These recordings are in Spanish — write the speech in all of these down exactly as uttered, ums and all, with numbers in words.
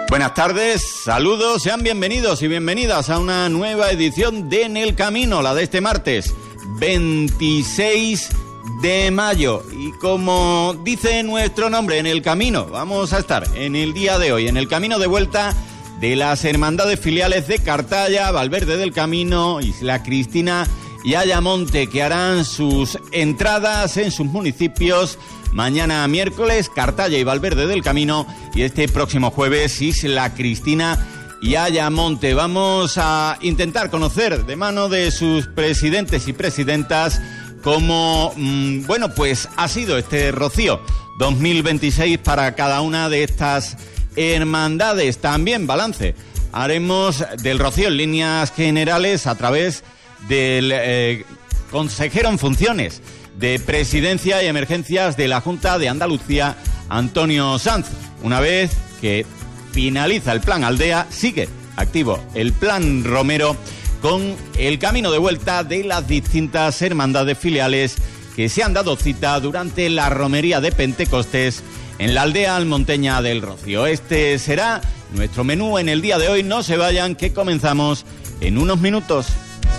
Buenas tardes, saludos, sean bienvenidos y bienvenidas a una nueva edición de En el Camino, la de este martes, veintiséis de mayo. Y como dice nuestro nombre, En el Camino, vamos a estar en el día de hoy, en el camino de vuelta de las hermandades filiales de Cartaya, Valverde del Camino, Isla Cristina y Ayamonte, que harán sus entradas en sus municipios mañana miércoles, Cartaya y Valverde del Camino, y este próximo jueves, Isla Cristina y Ayamonte. Vamos a intentar conocer de mano de sus presidentes y presidentas cómo, mmm, bueno, pues ha sido este Rocío dos mil veintiséis para cada una de estas hermandades. También balance haremos del Rocío en líneas generales a través del eh, consejero en funciones de Presidencia y Emergencias de la Junta de Andalucía, Antonio Sanz. Una vez que finaliza el plan Aldea, sigue activo el plan Romero con el camino de vuelta de las distintas hermandades filiales que se han dado cita durante la romería de Pentecostés en la aldea almonteña del Rocío. Este será nuestro menú en el día de hoy. No se vayan, que comenzamos en unos minutos.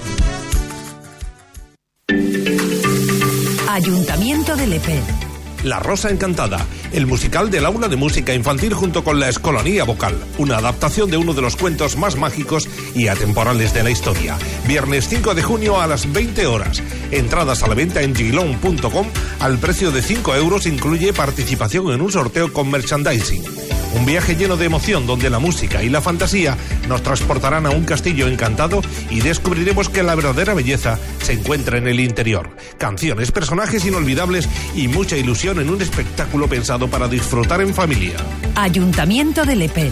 Ayuntamiento de Lepe. La Rosa Encantada, el musical del aula de música infantil junto con la Escolanía Vocal, una adaptación de uno de los cuentos más mágicos y atemporales de la historia. Viernes cinco de junio a las veinte horas. Entradas a la venta en gilón punto com al precio de cinco euros, incluye participación en un sorteo con merchandising. Un viaje lleno de emoción donde la música y la fantasía nos transportarán a un castillo encantado y descubriremos que la verdadera belleza se encuentra en el interior. Canciones, personajes inolvidables y mucha ilusión en un espectáculo pensado para disfrutar en familia. Ayuntamiento de Lepe.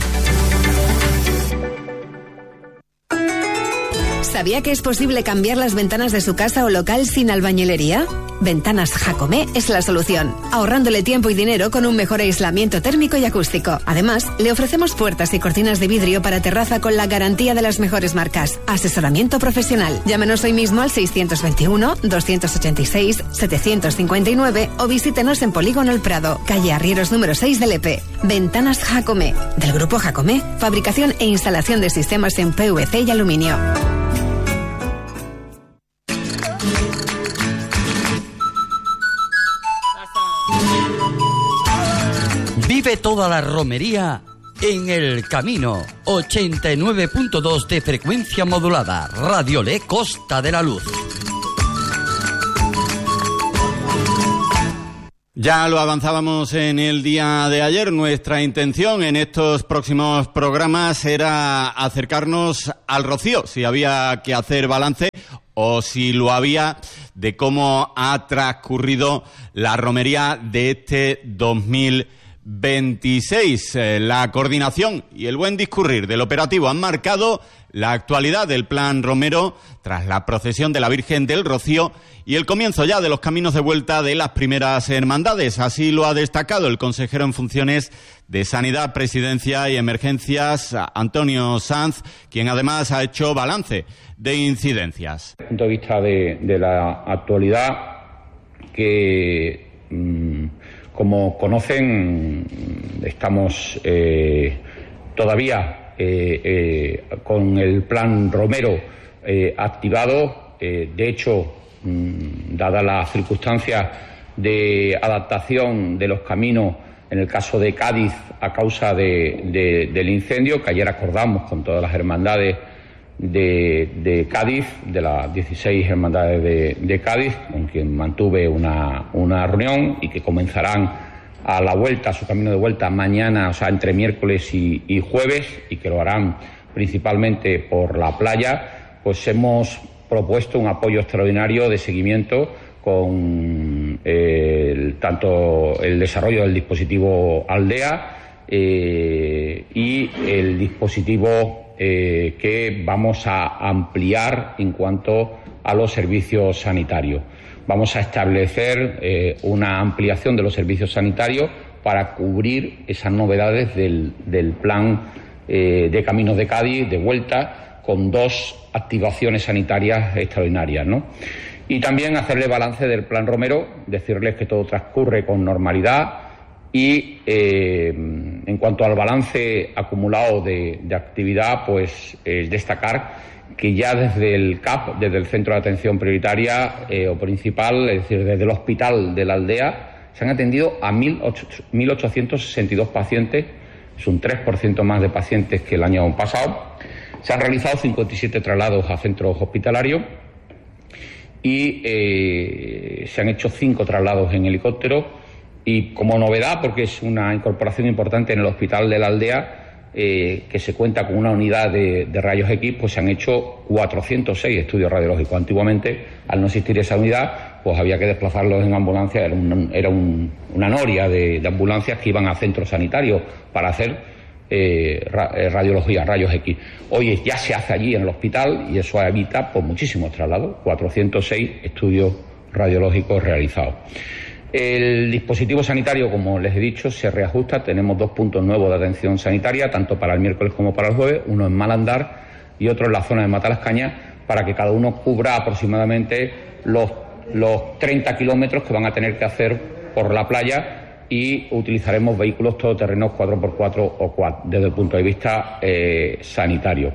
¿Sabía que es posible cambiar las ventanas de su casa o local sin albañilería? Ventanas Jacomé es la solución, ahorrándole tiempo y dinero con un mejor aislamiento térmico y acústico. Además, le ofrecemos puertas y cortinas de vidrio para terraza con la garantía de las mejores marcas. Asesoramiento profesional. Llámenos hoy mismo al seiscientos veintiuno, doscientos ochenta y seis, setecientos cincuenta y nueve o visítenos en Polígono El Prado, calle Arrieros número seis de Lepe. Ventanas Jacomé, del grupo Jacomé, fabricación e instalación de sistemas en P V C y aluminio. Vive toda la romería en El Camino, ochenta y nueve punto dos de frecuencia modulada, Radio Le Costa de la Luz. Ya lo avanzábamos en el día de ayer. Nuestra intención en estos próximos programas era acercarnos al Rocío, si había que hacer balance o si lo había, de cómo ha transcurrido la romería de este dos mil veintiséis. Eh, la coordinación y el buen discurrir del operativo han marcado la actualidad del plan Romero tras la procesión de la Virgen del Rocío y el comienzo ya de los caminos de vuelta de las primeras hermandades. Así lo ha destacado el consejero en funciones de Sanidad, Presidencia y Emergencias, Antonio Sanz, quien además ha hecho balance de incidencias. Desde el punto de vista de, de la actualidad, que mmm, como conocen, estamos eh, todavía eh, eh, con el plan Romero eh, activado. Eh, de hecho, mmm, dadas las circunstancias de adaptación de los caminos, en el caso de Cádiz, a causa de, de, del incendio, que ayer acordamos con todas las hermandades de, de Cádiz, de las dieciséis hermandades de, de Cádiz, con quien mantuve una, una reunión y que comenzarán a la vuelta, a su camino de vuelta mañana, o sea, entre miércoles y, y jueves, y que lo harán principalmente por la playa. Pues hemos propuesto un apoyo extraordinario de seguimiento con eh, el, tanto el desarrollo del dispositivo Aldea eh, y el dispositivo Eh, que vamos a ampliar en cuanto a los servicios sanitarios. Vamos a establecer eh, una ampliación de los servicios sanitarios para cubrir esas novedades del, del plan eh, de Caminos de Cádiz de vuelta, con dos activaciones sanitarias extraordinarias, ¿no? Y también hacerle balance del plan Romero, decirles que todo transcurre con normalidad y eh, en cuanto al balance acumulado de, de actividad, pues eh, destacar que ya desde el C A P, desde el Centro de Atención Prioritaria eh, o Principal, es decir, desde el Hospital de la Aldea, se han atendido a mil ochocientos sesenta y dos pacientes, es un tres por ciento más de pacientes que el año pasado. Se han realizado cincuenta y siete traslados a centros hospitalarios y eh, se han hecho cinco traslados en helicóptero. Y como novedad, porque es una incorporación importante en el Hospital de la Aldea, eh, que se cuenta con una unidad de, de rayos X, pues se han hecho cuatrocientos seis estudios radiológicos. Antiguamente, al no existir esa unidad, pues había que desplazarlos en ambulancia, era, un, era un, una noria de, de ambulancias que iban a centros sanitarios para hacer eh, ra, eh, radiología, rayos X. Hoy ya se hace allí en el hospital y eso evita pues, muchísimos traslados, cuatrocientos seis estudios radiológicos realizados. El dispositivo sanitario, como les he dicho, se reajusta. Tenemos dos puntos nuevos de atención sanitaria, tanto para el miércoles como para el jueves, uno en Malandar y otro en la zona de Matalascañas, para que cada uno cubra aproximadamente los, los treinta kilómetros que van a tener que hacer por la playa, y utilizaremos vehículos todoterrenos cuatro por cuatro o quad desde el punto de vista eh, sanitario.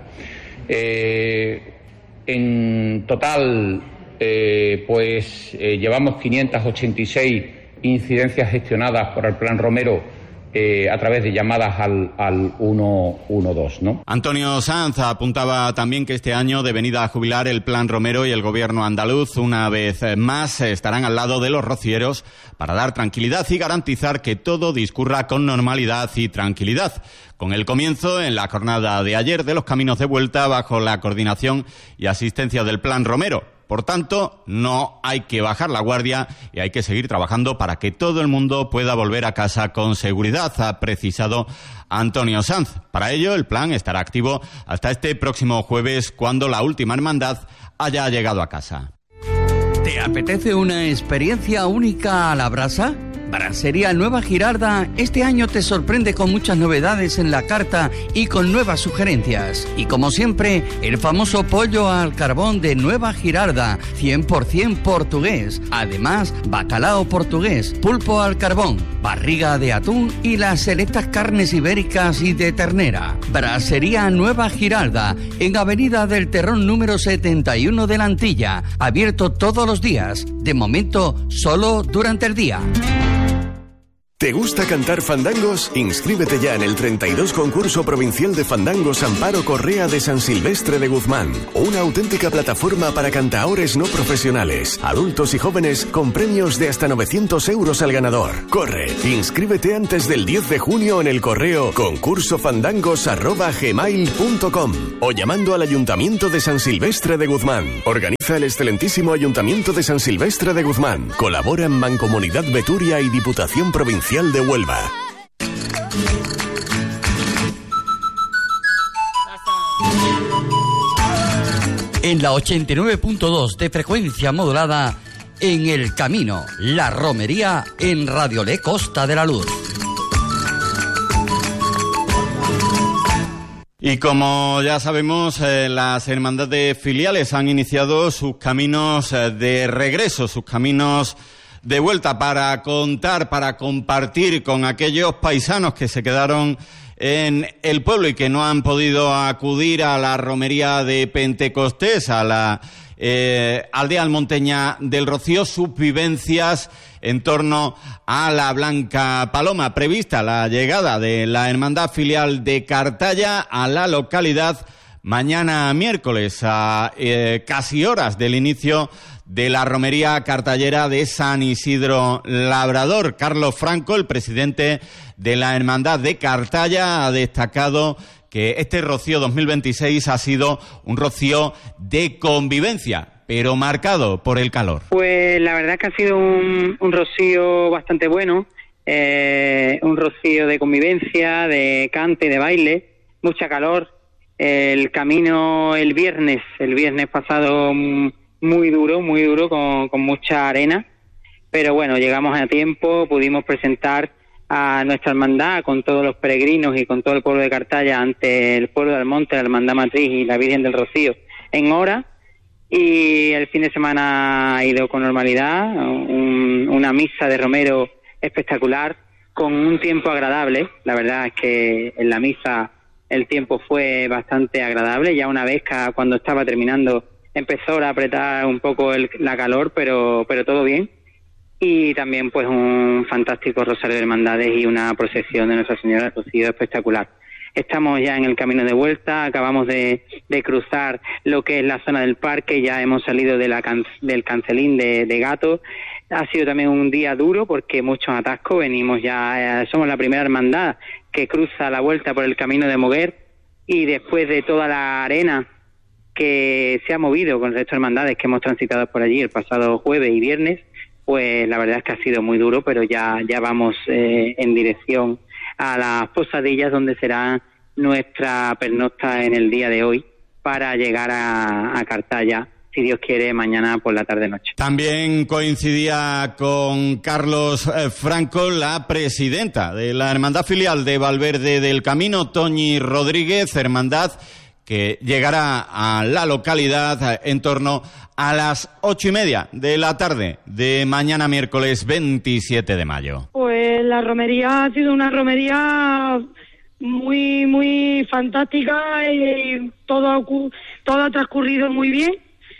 Eh, en total, Eh, pues eh, llevamos quinientas ochenta y seis incidencias gestionadas por el Plan Romero eh, a través de llamadas al, al ciento doce, ¿no? Antonio Sanz apuntaba también que este año de venida a jubilar el Plan Romero y el Gobierno andaluz una vez más estarán al lado de los rocieros para dar tranquilidad y garantizar que todo discurra con normalidad y tranquilidad. Con el comienzo en la jornada de ayer de los caminos de vuelta bajo la coordinación y asistencia del Plan Romero. Por tanto, no hay que bajar la guardia y hay que seguir trabajando para que todo el mundo pueda volver a casa con seguridad, ha precisado Antonio Sanz. Para ello, el plan estará activo hasta este próximo jueves, cuando la última hermandad haya llegado a casa. ¿Te apetece una experiencia única a la brasa? Brasería Nueva Girarda este año te sorprende con muchas novedades en la carta y con nuevas sugerencias. Y como siempre, el famoso pollo al carbón de Nueva Girarda, cien por ciento portugués. Además, bacalao portugués, pulpo al carbón, barriga de atún y las selectas carnes ibéricas y de ternera. Brasería Nueva Girarda, en Avenida del Terrón número setenta y uno de la Antilla. Abierto todos los días. De momento, solo durante el día. ¿Te gusta cantar fandangos? Inscríbete ya en el treinta y dos Concurso Provincial de Fandangos Amparo Correa de San Silvestre de Guzmán. Una auténtica plataforma para cantaores no profesionales, adultos y jóvenes, con premios de hasta novecientos euros al ganador. Corre, inscríbete antes del diez de junio en el correo concursofandangos arroba gmail punto com o llamando al Ayuntamiento de San Silvestre de Guzmán. Organiza el excelentísimo Ayuntamiento de San Silvestre de Guzmán. Colaboran Mancomunidad Beturia y Diputación Provincial de Huelva. En la ochenta y nueve punto dos de frecuencia modulada, En el Camino, la romería en Radiolé Costa de la Luz. Y como ya sabemos, eh, las hermandades filiales han iniciado sus caminos eh, de regreso, sus caminos de vuelta, para contar, para compartir con aquellos paisanos que se quedaron en el pueblo y que no han podido acudir a la romería de Pentecostés, a la eh, aldea almonteña del Rocío, sus vivencias en torno a la Blanca Paloma. Prevista la llegada de la hermandad filial de Cartaya a la localidad mañana miércoles, a eh, casi horas del inicio de la romería cartallera de San Isidro Labrador. Carlos Franco, el presidente de la Hermandad de Cartaya, ha destacado que este Rocío dos mil veintiséis ha sido un rocío de convivencia, pero marcado por el calor. Pues la verdad que ha sido un, un rocío bastante bueno, eh, un rocío de convivencia, de cante, de baile, mucha calor. El camino el viernes, el viernes pasado muy duro, muy duro, con, con mucha arena, pero bueno, llegamos a tiempo, pudimos presentar a nuestra hermandad con todos los peregrinos y con todo el pueblo de Cartaya ante el pueblo del Monte, la Hermandad Matriz y la Virgen del Rocío en hora, y el fin de semana ha ido con normalidad, un, una misa de romero espectacular, con un tiempo agradable. La verdad es que en la misa el tiempo fue bastante agradable. Ya una vez que cuando estaba terminando empezó a apretar un poco el, la calor, pero pero todo bien. Y también pues un fantástico rosario de hermandades y una procesión de Nuestra Señora del Rocío espectacular. Estamos ya en el camino de vuelta, acabamos de, de cruzar lo que es la zona del parque, ya hemos salido de la can, del cancelín de, de Gato. Ha sido también un día duro porque muchos atascos, venimos ya, eh, somos la primera hermandad que cruza la vuelta por el camino de Moguer, y después de toda la arena que se ha movido con el resto de hermandades que hemos transitado por allí el pasado jueves y viernes, pues la verdad es que ha sido muy duro, pero ya, ya vamos eh, en dirección a las Posadillas, donde será nuestra pernocta en el día de hoy, para llegar a, a Cartaya, si Dios quiere, mañana por la tarde-noche. También coincidía con Carlos eh, Franco la presidenta de la Hermandad Filial de Valverde del Camino, Toñi Rodríguez, hermandad que llegará a la localidad en torno a las ocho y media de la tarde de mañana miércoles veintisiete de mayo. Pues la romería ha sido una romería muy muy fantástica y todo ha, todo ha transcurrido muy bien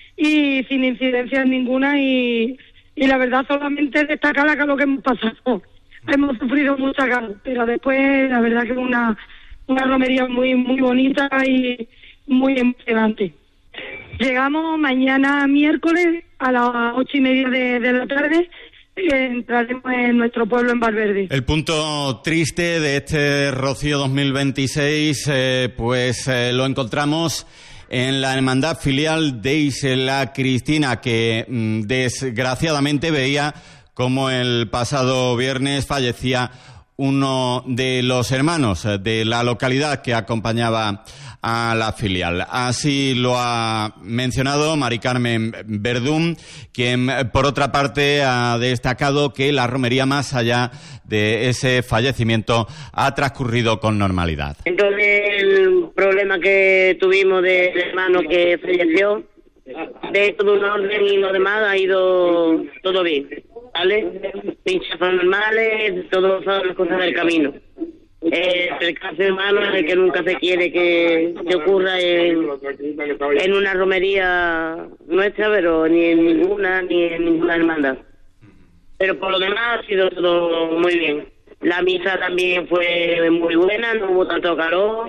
y sin incidencias ninguna, y, y la verdad solamente destacar acá lo que hemos pasado. Hemos sufrido mucha calor, pero después la verdad que es una, una romería muy muy bonita y muy emocionante. Llegamos mañana miércoles a las ocho y media de, de la tarde. Entraremos en nuestro pueblo en Valverde. El punto triste de este Rocío dos mil veintiséis, eh, pues eh, lo encontramos en la Hermandad Filial de Isla Cristina, que mm, desgraciadamente veía como el pasado viernes fallecía uno de los hermanos de la localidad que acompañaba a la filial. Así lo ha mencionado Mari Carmen Verdún, quien por otra parte ha destacado que la romería, más allá de ese fallecimiento, ha transcurrido con normalidad. Entonces el problema que tuvimos del hermano que falleció, de todo un orden y lo demás, ha ido todo bien, ¿vale? Pinchas normales, todo son las cosas del camino. Eh, el caso hermano es el que nunca se quiere que, que ocurra en, en una romería nuestra, pero ni en ninguna, ni en ninguna hermandad. Pero por lo demás ha sido todo muy bien. La misa también fue muy buena, no hubo tanto calor,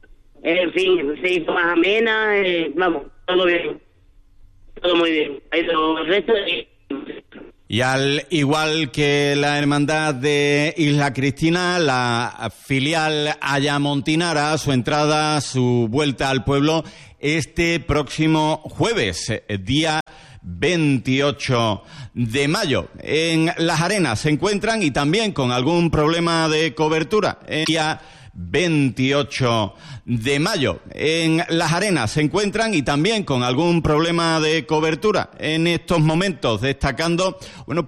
en fin, se hizo más amena, eh, vamos, todo bien, todo muy bien. Ha ido el resto de... Y al igual que la hermandad de Isla Cristina, la filial ayamontinara su entrada, su vuelta al pueblo este próximo jueves, día veintiocho de mayo. En Las Arenas se encuentran, y también con algún problema de cobertura, el día veintiocho de mayo. En Las Arenas se encuentran, y también con algún problema de cobertura en estos momentos, destacando, bueno,